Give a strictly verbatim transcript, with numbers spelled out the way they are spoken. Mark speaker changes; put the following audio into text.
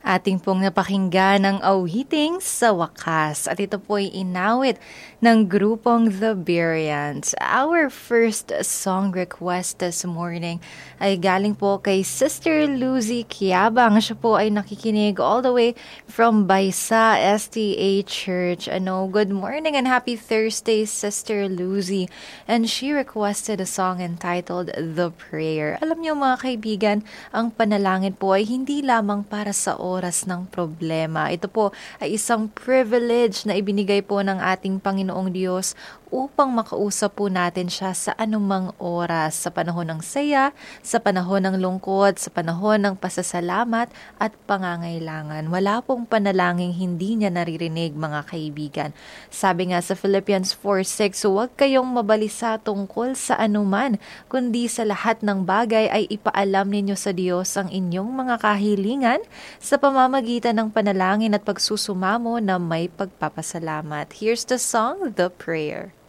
Speaker 1: Ating pong napakinggan ng awiting sa wakas at ito po'y inawit ng grupong The Bereans. Our first song request this morning ay galing po kay Sister Lucy Kiabang. Siya po ay nakikinig all the way from Baysa S T A Church. Ano, good morning and happy Thursday, Sister Lucy. And she requested a song entitled The Prayer. Alam niyo mga kaibigan, ang panalangin po ay hindi lamang para sa oras ng problema. Ito po ay isang privilege na ibinigay po ng ating Panginoong Diyos upang makausap po natin siya sa anumang oras, sa panahon ng saya, sa panahon ng lungkot, sa panahon ng pasasalamat at pangangailangan. Wala pong panalangin hindi niya naririnig, mga kaibigan. Sabi nga sa Philippians four six, huwag kayong mabalisa tungkol sa anuman, kundi sa lahat ng bagay ay ipaalam ninyo sa Diyos ang inyong mga kahilingan sa pamamagitan ng panalangin at pagsusumamo na may pagpapasalamat. Here's the song, The Prayer.